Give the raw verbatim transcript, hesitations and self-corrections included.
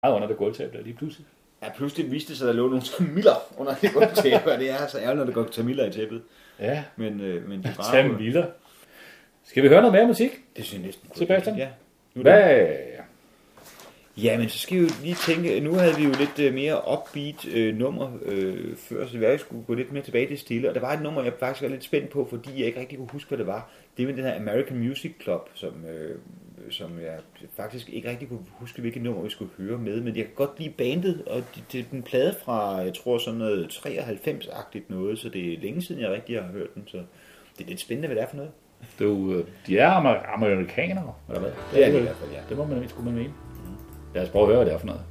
Meget under det gulvtæppe der lige pludselig. Ja, pludselig viste det sig, at der lå nogle tamiller under det gulvtæppe, og det er så ærgerligt, når der går tamiller i tæppet. Ja, men, øh, men de bare... Tamiller. Skal vi høre noget mere musik? Det synes jeg næsten. Sebastian? Ja. Hvad... Ja, men så skal vi jo lige tænke, nu havde vi jo lidt mere upbeat øh, nummer øh, før, så jeg skulle gå lidt mere tilbage til stille, og der var et nummer, jeg faktisk var lidt spændt på, fordi jeg ikke rigtig kunne huske, hvad det var. Det med den her American Music Club, som, øh, som jeg faktisk ikke rigtig kunne huske, hvilket nummer vi skulle høre med, men jeg kan godt lide bandet, og det, det er den plade fra, jeg tror sådan noget treoghalvfems-agtigt noget, så det er længe siden, jeg rigtig har hørt den, så det er lidt spændende, hvad det er for noget. Det er jo, de er amer- amerikanere, eller hvad? Det er det i hvert fald, ja. Det må man ikke skulle mene. Lad os prøve at høre, hvad det er for noget.